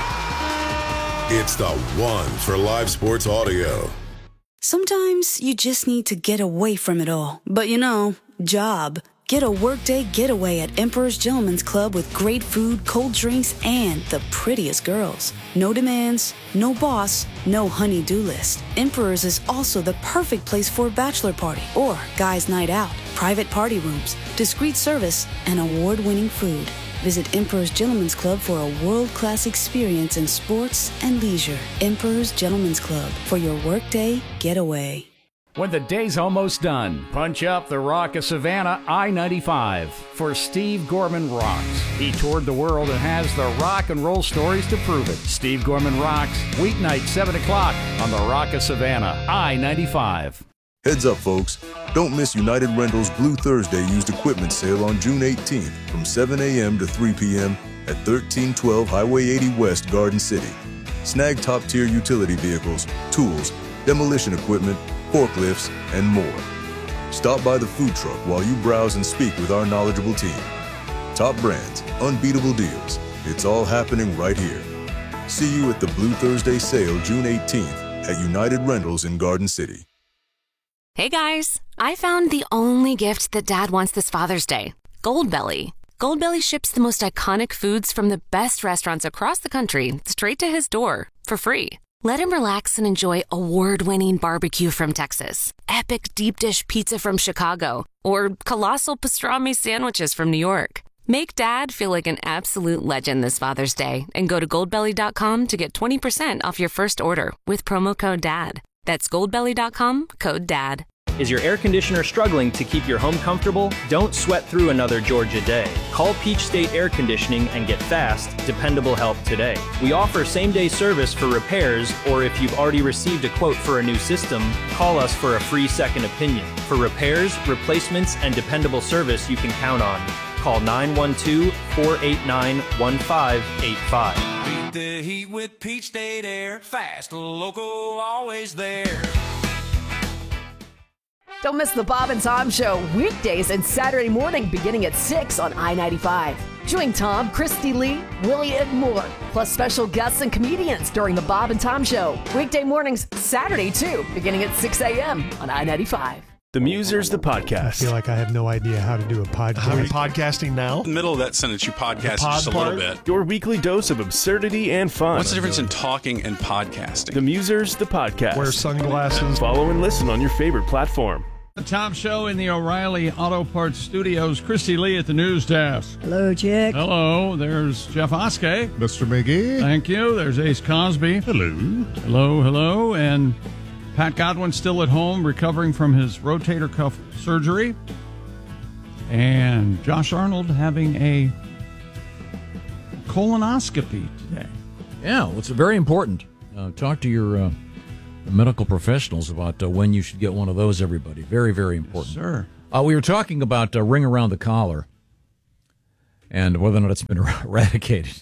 Yeah! It's the one for live sports audio. Sometimes you just need to get away from it all. But you know, job. Get a workday getaway at Emperor's Gentleman's Club with great food, cold drinks, and the prettiest girls. No demands, no boss, no honey-do list. Emperor's is also the perfect place for a bachelor party or guys' night out. Private party rooms, discreet service, and award-winning food. Visit Emperor's Gentleman's Club for a world-class experience in sports and leisure. Emperor's Gentleman's Club for your workday getaway. When the day's almost done, punch up the Rock of Savannah I-95 for Steve Gorman Rocks. He toured the world and has the rock and roll stories to prove it. Steve Gorman Rocks, weeknight 7 o'clock on the Rock of Savannah I-95. Heads up, folks. Don't miss United Rentals Blue Thursday used equipment sale on June 18th from 7 a.m. to 3 p.m. at 1312 Highway 80 West, Garden City. Snag top-tier utility vehicles, tools, demolition equipment, forklifts, and more. Stop by the food truck while you browse and speak with our knowledgeable team. Top brands, unbeatable deals. It's all happening right here. See you at the Blue Thursday sale June 18th at United Rentals in Garden City. Hey guys, I found the only gift that Dad wants this Father's Day. Goldbelly. Goldbelly ships the most iconic foods from the best restaurants across the country straight to his door for free. Let him relax and enjoy award-winning barbecue from Texas, epic deep dish pizza from Chicago, or colossal pastrami sandwiches from New York. Make Dad feel like an absolute legend this Father's Day and go to goldbelly.com to get 20% off your first order with promo code DAD. That's goldbelly.com, code DAD. Is your air conditioner struggling to keep your home comfortable? Don't sweat through another Georgia day. Call Peach State Air Conditioning and get fast, dependable help today. We offer same-day service for repairs, or if you've already received a quote for a new system, call us for a free second opinion. For repairs, replacements, and dependable service you can count on. Call 912-489-1585. Beat the heat with Peach State Air. Fast, local, always there. Don't miss the Bob and Tom Show weekdays and Saturday morning beginning at 6 on I-95. Join Tom, Christy Lee, Willie, and more, plus special guests and comedians during the Bob and Tom Show. Weekday mornings, Saturday too, beginning at 6 a.m. on I-95. The Musers, the podcast. I feel like I have no idea how to do a podcast. Are we podcasting now? In the middle of that sentence, you podcast just a part? little bit. Your weekly dose of absurdity and fun. What's the difference in talking and podcasting? The Musers, the podcast. Wear sunglasses. Follow and listen on your favorite platform. The Tom Show in the O'Reilly Auto Parts Studios. Christy Lee at the news desk. Hello, Chick. Hello. There's Jeff Oskey. Mr. McGee. Thank you. There's Ace Cosby. Hello. Hello, hello. And Pat Godwin's still at home recovering from his rotator cuff surgery. And Josh Arnold having a colonoscopy today. Yeah, well, it's very important. Talk to your medical professionals about when you should get one of those, everybody. Very, very important. Yes, sir. We were talking about ring around the collar and whether or not it's been eradicated.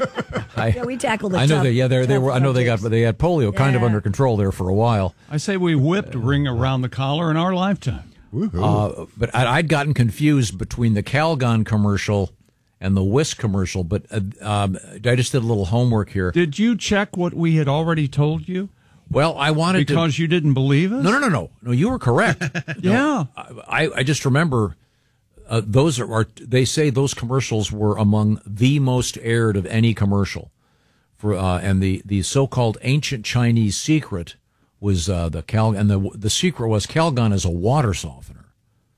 We tackled it. I know they were. I know they had polio kind of under control there for a while. I say we whipped ring around the collar in our lifetime. But I'd gotten confused between the Calgon commercial and the Whisk commercial. But I just did a little homework here. Did you check what we had already told you? Well, I wanted because you didn't believe us. No. You were correct. Yeah, I just remember those are. They say those commercials were among the most aired of any commercial. And the so-called ancient Chinese secret was the secret was Calgon is a water softener,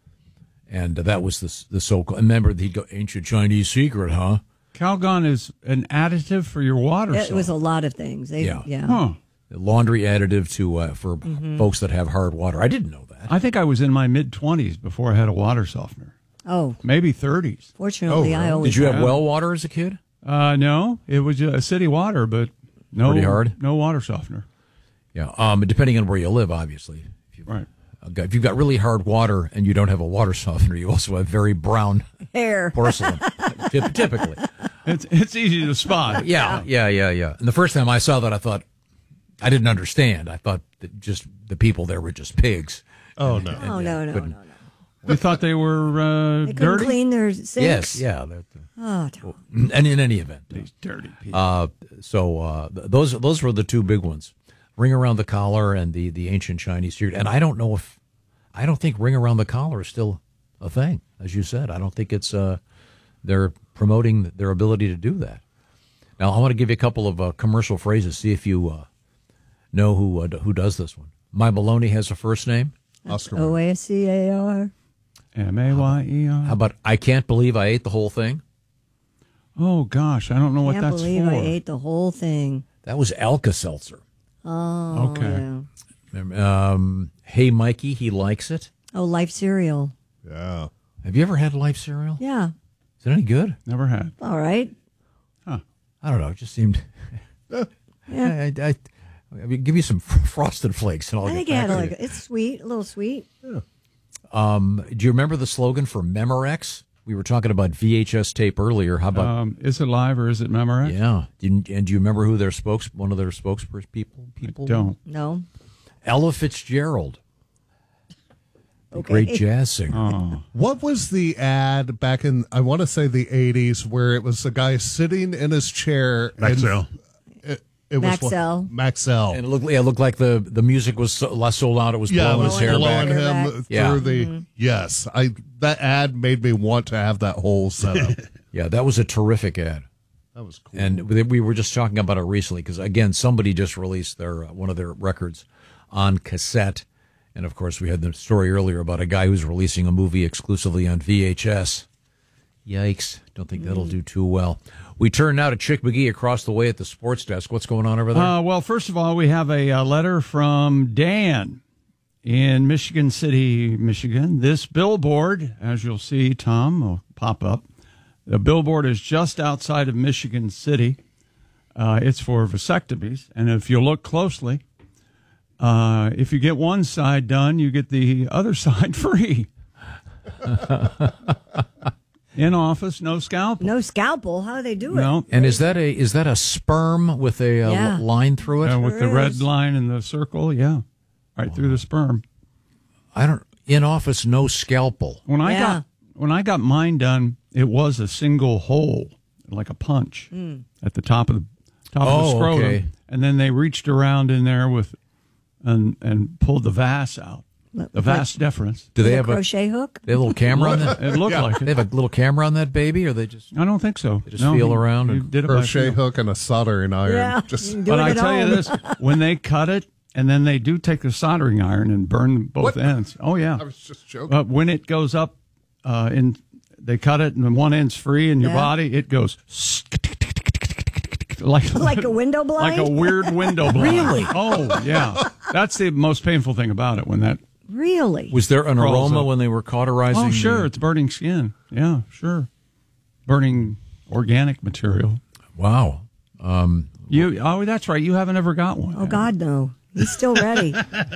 and that was the so-called. Remember, he'd go ancient Chinese secret, huh? Calgon is an additive for your water. It was a lot of things. Huh. Laundry additive for folks that have hard water. I didn't know that. I think I was in my mid-20s before I had a water softener. Oh, maybe 30s. Fortunately, I always. Did you have well water as a kid? No, it was city water, but no, pretty hard. No water softener. Yeah, depending on where you live, obviously. Right. If you've got really hard water and you don't have a water softener, you also have very brown hair, porcelain. Typically, it's easy to spot. Yeah. And the first time I saw that, I thought I didn't understand. I thought that just the people there were just pigs. Oh no! No. You thought they were they couldn't dirty? clean their sinks? Yes, yeah. Tom. And in any event, these dirty people. Those were the two big ones: Ring Around the Collar and the ancient Chinese secret. And I don't think Ring Around the Collar is still a thing, as you said. I don't think it's they're promoting their ability to do that. Now, I want to give you a couple of commercial phrases. See if you know who does this one. My Baloney has a first name. Oscar. OACAR. MAYER. How about I can't believe I ate the whole thing? Oh gosh, I don't know what Can't that's believe for. I ate the whole thing. That was Alka-Seltzer. Oh, Okay. yeah. Hey Mikey, he likes it. Oh, Life cereal. Yeah. Have you ever had Life cereal? Yeah. Is it any good? Never had. All right. I don't know. It just seemed. Yeah. I mean, give me some Frosted Flakes and I'll I get think it back had to like you. it's sweet, a little sweet. Do you remember the slogan for Memorex? We were talking about VHS tape earlier. How about is it live or is it Memorex? Yeah. And do you remember who one of their spokespeople? Don't. No. Ella Fitzgerald. The Okay. great jazz singer. Oh. What was the ad back in, I want to say the 80s, where it was a guy sitting in his chair? Maxell. It was Maxell. Maxell. And it looked like the music was so loud it was blowing his hair blowing back. him through the. Yes, that ad made me want to have that whole setup. Yeah, that was a terrific ad. That was cool. And we were just talking about it recently because, again, somebody just released one of their records on cassette. And, of course, we had the story earlier about a guy who's releasing a movie exclusively on VHS. Yikes. Don't think that'll do too well. We turn now to Chick McGee across the way at the sports desk. What's going on over there? Well, first of all, we have a letter from Dan in Michigan City, Michigan. This billboard, as you'll see, Tom, will pop up. The billboard is just outside of Michigan City. It's for vasectomies. And if you look closely, if you get one side done, you get the other side free. In office, no scalpel. No scalpel. How do they do it? No. And is that a sperm with a line through it? With the red line and the circle, right through the sperm. In office, no scalpel. When I got mine done, it was a single hole, like a punch at the top of the scrotum, okay. And then they reached around in there and pulled the vas out. The vas deferens. Do they have crochet hook? They have a little camera on that? It looked like it. They have a little camera on that baby, or they just? I don't think so. They just feel around and did it by crochet feel. hook and a soldering iron. Yeah, But I tell you this: when they cut it, and then they do take the soldering iron and burn both ends. Oh yeah, I was just joking. When it goes up, they cut it, and one end's free in your body. It goes like a window blind. like a weird window blind. Really? Oh yeah. That's the most painful thing about it when that. Really? Was there an crawls aroma up. when they were cauterizing? Oh, sure. It's burning skin. Yeah, sure. Burning organic material. Wow. That's right. You haven't ever got one. Oh, God, no. He's still ready.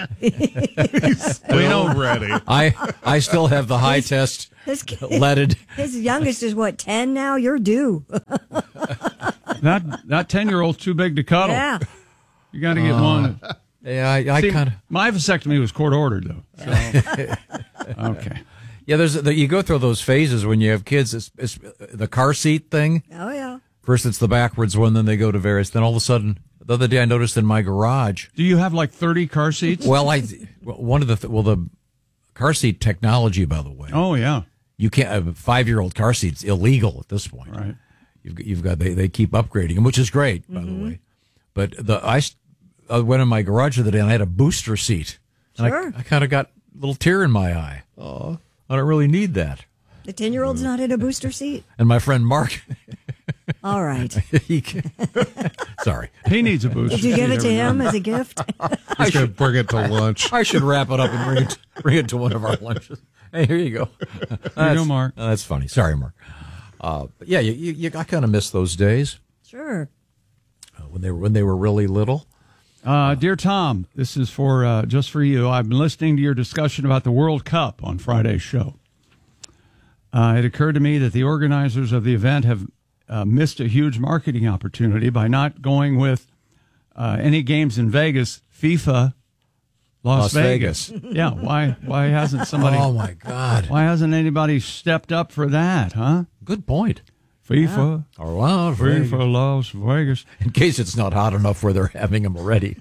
Still ready. I still have the high test leaded. His youngest is, 10 now? You're due. That 10-year-old's too big to cuddle. Yeah. You got to get one. Yeah, I kind of. My vasectomy was court ordered, though. So. Okay. Yeah, you go through those phases when you have kids. It's the car seat thing. Oh, yeah. First, it's the backwards one, then they go to various. Then all of a sudden, the other day I noticed in my garage. Do you have like 30 car seats? Well, the car seat technology, by the way. Oh, yeah. You can't, a 5-year-old car seat's illegal at this point. Right. You've got, they keep upgrading them, which is great, by the way. But I went in my garage the other day and I had a booster seat. And Sure. I kind of got a little tear in my eye. Oh. I don't really need that. The 10-year-old's not in a booster seat? And my friend Mark. All right. Sorry. He needs a booster Did you give it to him as a gift? He's going to bring it to lunch. I should wrap it up and bring it to one of our lunches. Hey, here you go. There you go, Mark. That's funny. Sorry, Mark. But yeah, I kind of miss those days. Sure. When they were really little. Dear Tom, this is for just for you. I've been listening to your discussion about the World Cup on Friday's show. It occurred to me that the organizers of the event have missed a huge marketing opportunity by not going with any games in Vegas, FIFA, Las Vegas. Yeah, why hasn't somebody? Oh my God! Why hasn't anybody stepped up for that? Huh? Good point. FIFA, FIFA, Las Vegas. In case it's not hot enough where they're having them already.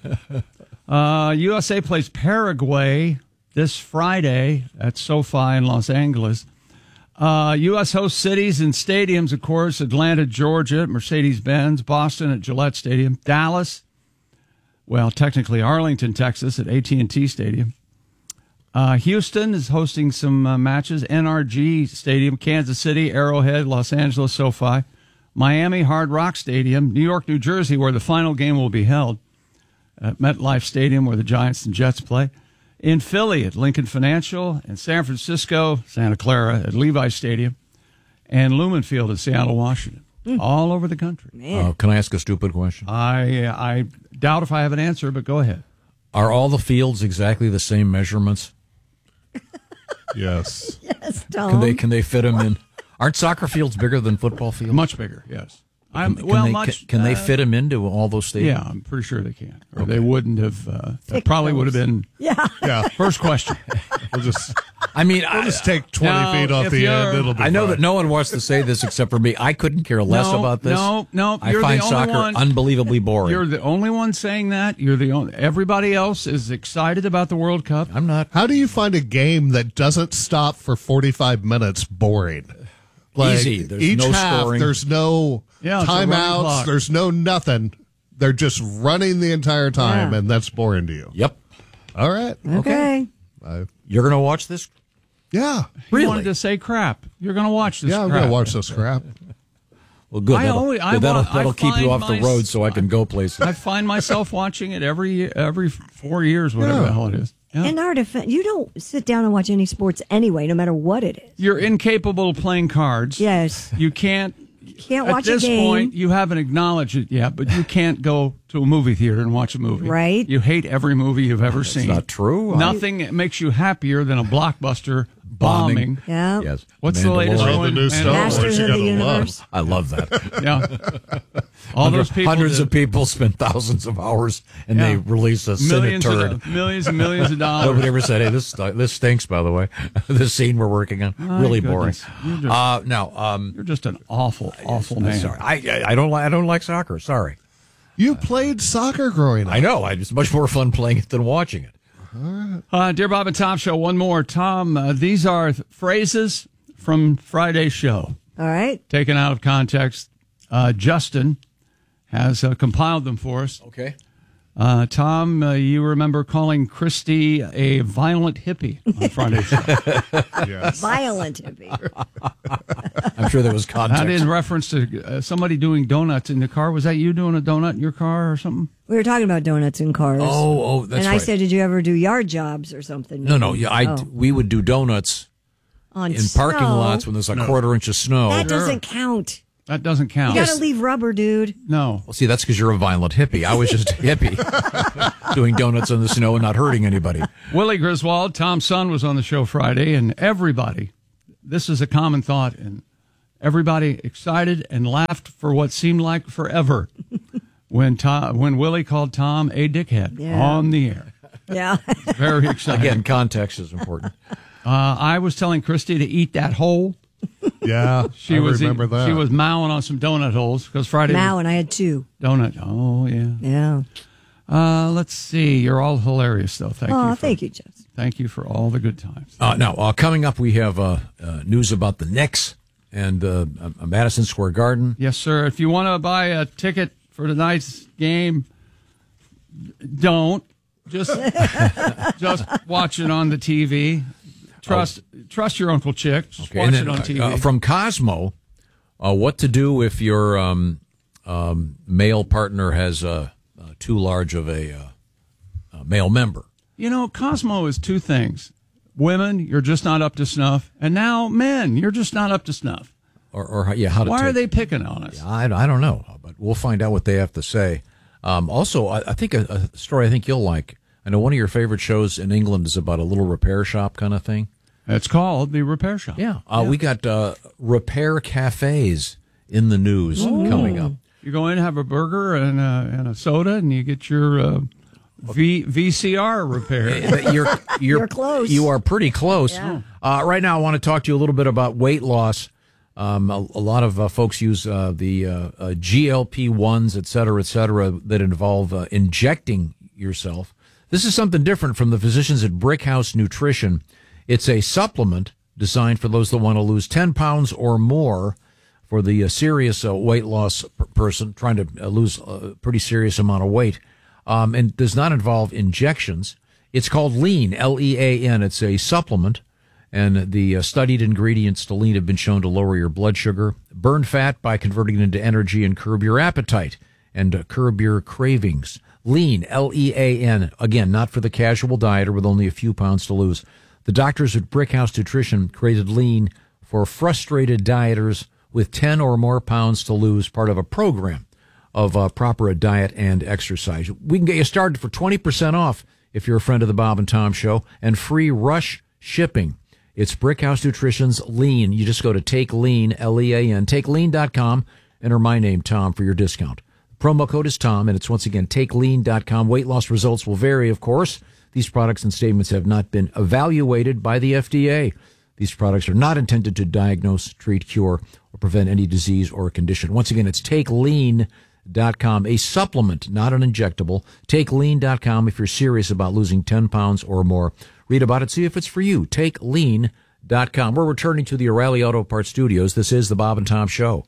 USA plays Paraguay this Friday at SoFi in Los Angeles. U.S. host cities and stadiums, of course, Atlanta, Georgia at Mercedes-Benz, Boston at Gillette Stadium, Dallas, well, technically Arlington, Texas at AT&T Stadium. Houston is hosting some matches, NRG Stadium, Kansas City, Arrowhead, Los Angeles, SoFi, Miami, Hard Rock Stadium, New York, New Jersey, where the final game will be held, at MetLife Stadium, where the Giants and Jets play. In Philly at Lincoln Financial, and San Francisco, Santa Clara at Levi Stadium, and Lumen Field in Seattle, Washington. All over the country. Can I ask a stupid question? I doubt if I have an answer, but go ahead. Are all the fields exactly the same measurements? Yes. Yes, Tom. Can they fit them in? Aren't soccer fields bigger than football fields? Much bigger, yes. Can they fit them into all those stadiums? Yeah, I'm pretty sure they can. Or they wouldn't have. That probably would have been. Yeah. First question. We'll just take 20 feet off the end. It'll be I know fine. that no one wants to say this except for me. I couldn't care less about this. No. I You're find the only soccer one, unbelievably boring. You're the only one saying that. You're the only. Everybody else is excited about the World Cup. I'm not. How do you find a game that doesn't stop for 45 minutes boring? Easy. There's each no half, scoring. there's no it's a running timeouts. clock. There's no nothing. They're just running the entire time, and that's boring to you. Yep. All right. Okay. You're going to watch this? Yeah. You wanted to say crap. You're going to watch this. Yeah, I'm crap. going to watch this crap. Well, good. I That'll keep you off the road so I can go places. I find myself watching it every 4 years, whatever the hell it is. Yeah. In our defense, you don't sit down and watch any sports anyway, no matter what it is. You're incapable of playing cards. Yes. You can't. Can't watch a At this game. point, you haven't acknowledged it yet, but you can't go to a movie theater and watch a movie. Right. You hate every movie you've ever seen. not true. Nothing makes you happier than a blockbuster bombing. Yeah. Yes. What's the latest Oh, one? the new Star Wars. Masters You of the gotta Universe. I love that. Yeah. All those people. Hundreds of people spend thousands of hours and they release a Senate turd. Millions and millions of dollars. Nobody ever said, "Hey, this stinks." By the way, this scene we're working on really goodness. boring. You're just an awful man. Sorry, I don't like soccer. Sorry, You played soccer growing up. I know. It's much more fun playing it than watching it. Dear Bob and Tom Show, one more. Tom, these are phrases from Friday's show. All right. Taken out of context. Justin has compiled them for us. Okay. Tom, you remember calling Christy a violent hippie on Friday. Yes. Violent hippie. I'm sure there was context. Not in reference to somebody doing donuts in the car. Was that you doing a donut in your car or something? We were talking about donuts in cars. Oh, that's and I right. said, did you ever do yard jobs or something? No. Yeah, we would do donuts On in parking snow? lots when there's a quarter inch of snow. That doesn't count. That doesn't count. You got to leave rubber, dude. No. Well, see, that's because you're a violent hippie. I was just a hippie doing donuts in the snow and not hurting anybody. Willie Griswold, Tom's son, was on the show Friday, and everybody, this is a common thought, and everybody excited and laughed for what seemed like forever when Willie called Tom a dickhead on the air. Yeah. Very exciting. Again, context is important. I was telling Christy to eat that hole. Yeah, I remember that. She was mowing on some donut holes because Friday. And I had 2. Donut. Oh, yeah. Yeah. Let's see. You're all hilarious, though. Thank you, Jess. Thank you for all the good times. Now, coming up, we have news about the Knicks and Madison Square Garden. Yes, sir. If you want to buy a ticket for tonight's game, don't. Just watch it on the TV. Trust your Uncle Chick. Just watch it on TV. From Cosmo, what to do if your male partner has too large of a male member? You know, Cosmo is 2 things. Women, you're just not up to snuff. And now men, you're just not up to snuff. Or how to Why take are they picking on us? Yeah, I don't know, but we'll find out what they have to say. Also, I think a story I think you'll like. I know one of your favorite shows in England is about a little repair shop kind of thing. It's called The Repair Shop. Yeah. We got repair cafes in the news coming up. You go in, have a burger and a soda, and you get your VCR repaired. You're close. You are pretty close. Yeah. Right now, I want to talk to you a little bit about weight loss. A lot of folks use the GLP-1s, et cetera, that involve injecting yourself. This is something different from the physicians at Brickhouse Nutrition. It's a supplement designed for those that want to lose 10 pounds or more for the serious weight loss person trying to lose a pretty serious amount of weight, and does not involve injections. It's called Lean, L-E-A-N. It's a supplement, and the studied ingredients to Lean have been shown to lower your blood sugar, burn fat by converting it into energy, and curb your appetite and curb your cravings. Lean, L-E-A-N. Again, not for the casual dieter with only a few pounds to lose. The doctors at Brickhouse Nutrition created Lean for frustrated dieters with 10 or more pounds to lose, part of a program of proper diet and exercise. We can get you started for 20% off if you're a friend of the Bob and Tom Show, and free rush shipping. It's Brickhouse Nutrition's Lean. You just go to TakeLean, L-E-A-N, TakeLean.com, enter my name, Tom, for your discount. Promo code is Tom, and it's once again TakeLean.com. Weight loss results will vary, of course. These products and statements have not been evaluated by the FDA. These products are not intended to diagnose, treat, cure, or prevent any disease or condition. Once again, it's TakeLean.com, a supplement, not an injectable. TakeLean.com if you're serious about losing 10 pounds or more. Read about it, see if it's for you. TakeLean.com. We're returning to the O'Reilly Auto Parts Studios. This is the Bob and Tom Show.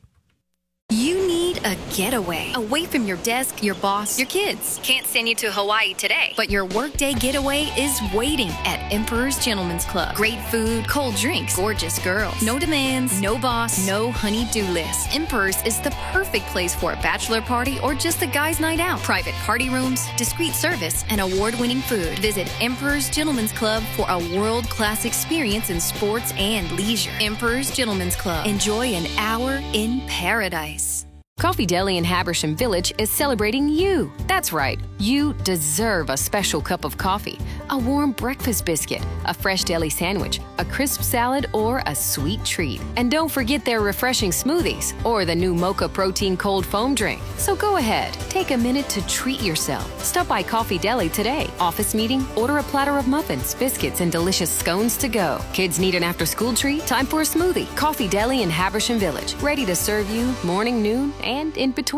You need a getaway. Away from your desk, your boss, your kids. Can't send you to Hawaii today, but your workday getaway is waiting at Emperor's Gentleman's Club. Great food, cold drinks, gorgeous girls. No demands, no boss, no honey-do list. Emperor's is the perfect place for a bachelor party or just a guy's night out. Private party rooms, discreet service, and award-winning food. Visit Emperor's Gentleman's Club for a world-class experience in sports and leisure. Emperor's Gentleman's Club. Enjoy an hour in paradise. Coffee Deli in Habersham Village is celebrating you. That's right, you deserve a special cup of coffee, a warm breakfast biscuit, a fresh deli sandwich, a crisp salad, or a sweet treat. And don't forget their refreshing smoothies or the new Mocha Protein Cold Foam drink. So go ahead, take a minute to treat yourself. Stop by Coffee Deli today. Office meeting? Order a platter of muffins, biscuits, and delicious scones to go. Kids need an after-school treat? Time for a smoothie. Coffee Deli in Habersham Village, ready to serve you morning, noon, and in between.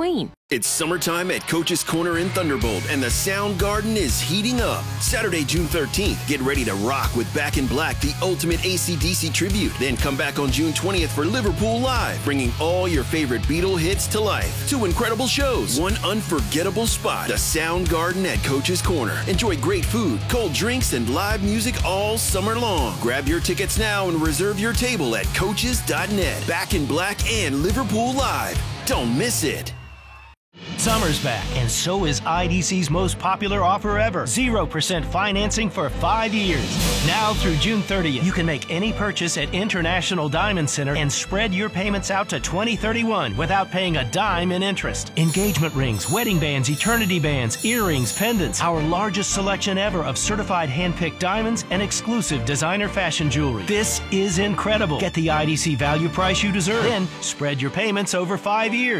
It's summertime at Coach's Corner in Thunderbolt, and the Sound Garden is heating up. Saturday, June 13th, get ready to rock with Back in Black, the ultimate AC/DC tribute. Then come back on June 20th for Liverpool Live, bringing all your favorite Beatle hits to life. 2 incredible shows, 1 unforgettable spot. The Sound Garden at Coach's Corner. Enjoy great food, cold drinks, and live music all summer long. Grab your tickets now and reserve your table at coaches.net. Back in Black and Liverpool Live. Don't miss it. Summer's back, and so is IDC's most popular offer ever. 0% financing for 5 years. Now through June 30th, you can make any purchase at International Diamond Center and spread your payments out to 2031 without paying a dime in interest. Engagement rings, wedding bands, eternity bands, earrings, pendants, our largest selection ever of certified hand-picked diamonds and exclusive designer fashion jewelry. This is incredible. Get the IDC value price you deserve. Then spread your payments over 5 years.